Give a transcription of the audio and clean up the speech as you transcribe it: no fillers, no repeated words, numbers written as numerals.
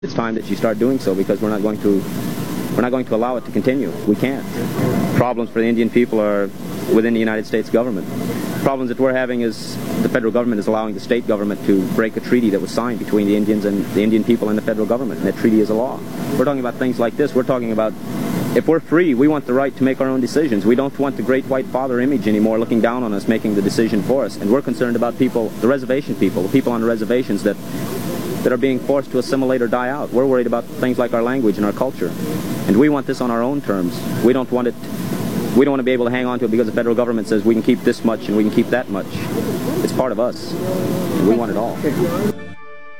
It's time that you start doing so, because we're not going to allow it to continue. We can't. Problems for the Indian people are within the United States government. Problems that we're having is the federal government is allowing the state government to break a treaty that was signed between the Indians and the Indian people and the federal government, and that treaty is a law. We're talking about things like this. We're talking about, if we're free, we want the right to make our own decisions. We don't want the great white father image anymore looking down on us, making the decision for us. And we're concerned about people, the reservation people, the people on the reservations that are being forced to assimilate or die out. We're worried about things like our language and our culture. And we want this on our own terms. We don't want to be able to hang on to it because the federal government says we can keep this much and we can keep that much. It's part of us. And we want it all.